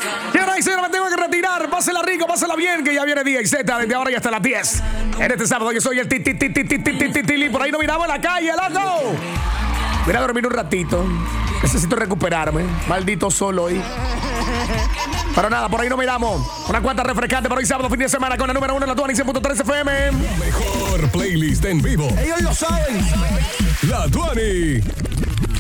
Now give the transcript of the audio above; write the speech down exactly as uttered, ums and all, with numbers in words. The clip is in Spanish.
Señora y señora, me tengo que retirar. Pásela rico, pásela bien, que ya viene Día y Z desde ahora y hasta las diez. En este sábado yo soy el Titi Titi Titi Titi Tili. Por ahí no miramos en la calle, loco. Voy a dormir un ratito. Necesito recuperarme. Maldito solo hoy. Pero nada, por ahí no miramos. Una cuanta refrescante para hoy sábado, fin de semana, con la número uno en la Tuani cien punto tres F M. Mejor playlist en vivo. Ellos lo saben. La Tuani.